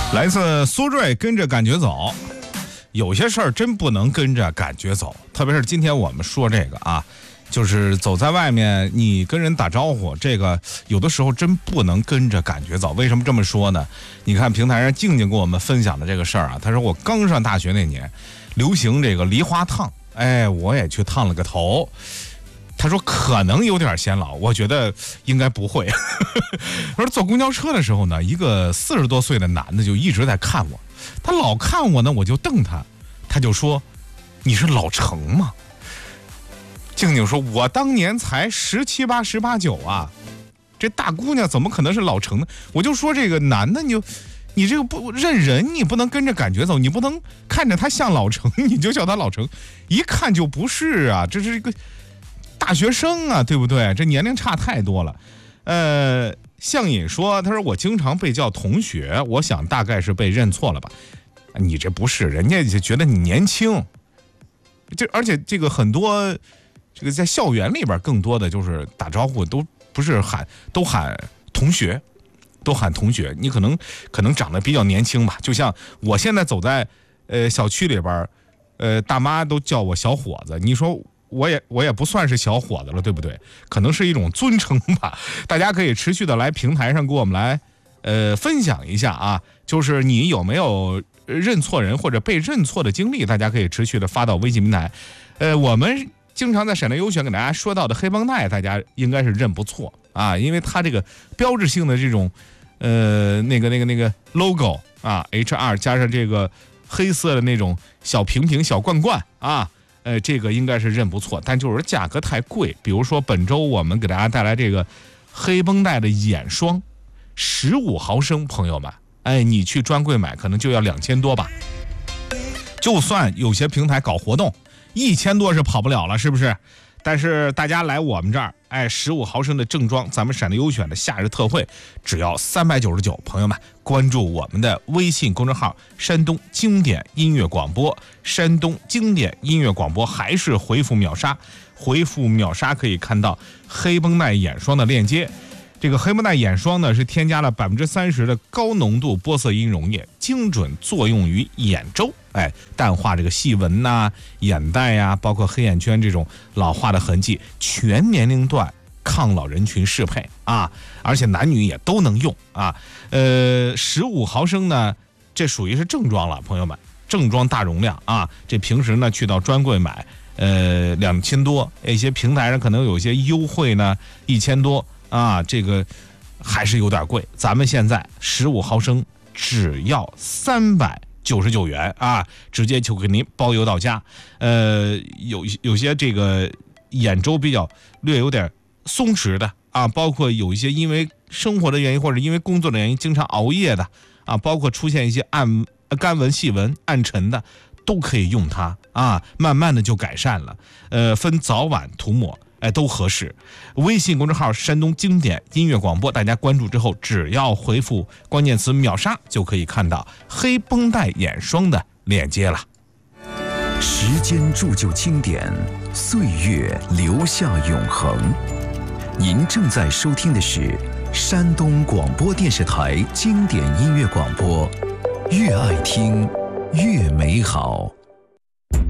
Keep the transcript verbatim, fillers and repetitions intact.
来自苏芮，跟着感觉走。有些事儿真不能跟着感觉走，特别是今天我们说这个啊，就是走在外面，你跟人打招呼，这个有的时候真不能跟着感觉走。为什么这么说呢？你看平台上静静跟我们分享的这个事儿啊，他说我刚上大学那年，流行这个梨花烫，哎，我也去烫了个头。他说可能有点显老，我觉得应该不会。他说坐公交车的时候呢，一个四十多岁的男的就一直在看我，他老看我呢，我就瞪他，他就说：“你是老程吗？”静静说：“我当年才十七八、十八九啊，这大姑娘怎么可能是老程呢？”我就说这个男的，你就你这个不认人，你不能跟着感觉走，你不能看着他像老程，你就叫他老程，一看就不是啊，这是一个大学生啊，对不对？这年龄差太多了。呃，向隐说，他说我经常被叫同学，我想大概是被认错了吧。你这不是，人家就觉得你年轻。这而且这个很多，这个在校园里边更多的就是打招呼都不是喊，都喊同学，都喊同学。你可能可能长得比较年轻吧，就像我现在走在呃小区里边，呃大妈都叫我小伙子，你说。我也我也不算是小伙子了，对不对？可能是一种尊称吧。大家可以持续的来平台上给我们来，呃，分享一下啊，就是你有没有认错人或者被认错的经历？大家可以持续的发到微信平台。呃，我们经常在闪电优选给大家说到的黑绷带，大家应该是认不错啊，因为它这个标志性的这种，呃，那个那个那个 logo 啊 ，H 二 加上这个黑色的那种小瓶瓶、小罐罐啊。呃，这个应该是认不错，但就是价格太贵。比如说本周我们给大家带来这个黑绷带的眼霜，十五毫升，朋友们，哎，你去专柜买可能就要两千多吧。就算有些平台搞活动，一千多是跑不了了，是不是？但是大家来我们这儿，哎，十五毫升的正装，咱们闪电优选的夏日特惠，只要三百九十九。朋友们，关注我们的微信公众号“山东经典音乐广播”，山东经典音乐广播，还是回复秒杀，回复秒杀可以看到黑绷带眼霜的链接。这个黑绷带眼霜呢，是添加了百分之三十的高浓度玻色因溶液，精准作用于眼周，哎，淡化这个细纹呐、啊、眼袋呀、啊，包括黑眼圈这种老化的痕迹，全年龄段抗老人群适配啊，而且男女也都能用啊。呃，十五毫升呢，这属于是正装了，朋友们，正装大容量啊。这平时呢去到专柜买，呃，两千多，一些平台上可能有些优惠呢，一千多。啊，这个还是有点贵。咱们现在十五毫升只要三百九十九元啊，直接就给您包邮到家。呃，有有些这个眼周比较略有点松弛的啊，包括有一些因为生活的原因或者因为工作的原因经常熬夜的啊，包括出现一些暗干纹、细纹、暗沉的，都可以用它啊，慢慢的就改善了。呃，分早晚涂抹。哎，都合适。微信公众号山东经典音乐广播，大家关注之后，只要回复关键词秒杀，就可以看到黑绷带眼霜的链接了。 时间铸就经典，岁月留下永恒。您正在收听的是山东广播电视台经典音乐广播，越爱听越美好。